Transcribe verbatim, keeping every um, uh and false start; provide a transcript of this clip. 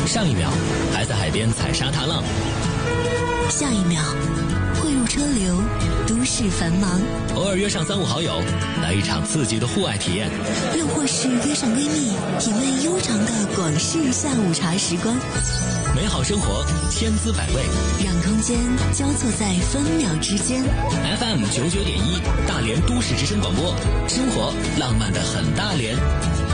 上一秒还在海边踩沙滩浪， 下一秒汇入车流，都市繁忙。 偶尔约上三五好友，来一场刺激的户外体验， 又或是约上闺蜜，品味悠长的广式下午茶时光。 美好生活千滋百味， 让空间交错在分秒之间。 F M 九九点一，大连都市之声广播，生活浪漫的很大连。